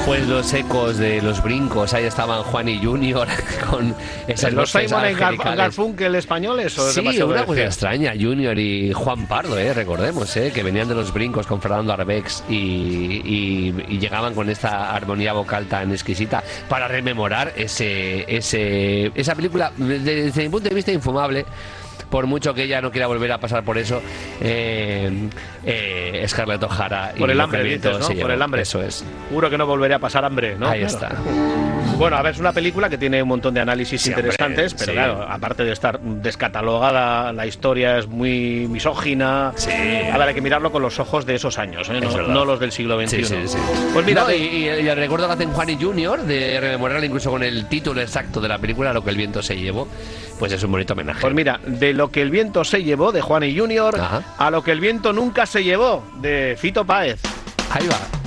Pues los ecos de los brincos, ahí estaban Juan y Junior con esas ¿Los voces Simon y angelicales. Garfunkel españoles? ¿O es Sí, demasiado una cosa decir? extraña, Junior y Juan Pardo, recordemos, que venían de los brincos con Fernando Arbex y llegaban con esta armonía vocal tan exquisita para rememorar esa película, desde mi punto de vista, infumable. Por mucho que ella no quiera volver a pasar por eso, Scarlett O'Hara Por y el Lo hambre, que el viento dices, ¿no? se Por llevó. el hambre. Eso es. Juro que no volveré a pasar hambre, ¿no? Ahí Claro. está. Bueno, a ver, es una película que tiene un montón de análisis Sí, interesantes, hombre, pero sí. claro, aparte de estar descatalogada, la historia es muy misógina. Sí. A ver, hay que mirarlo con los ojos de esos años, Es no, verdad. no los del siglo XXI. Sí, sí, sí. Pues mira, No, y el recuerdo que hacen Juan y Junior de rememorarla incluso con el título exacto de la película, Lo que el viento se llevó, pues es un bonito homenaje. pues mira, de Lo que el viento se llevó, de Juan y Junior, Ajá. a Lo que el viento nunca se llevó, de Fito Páez. Ahí va.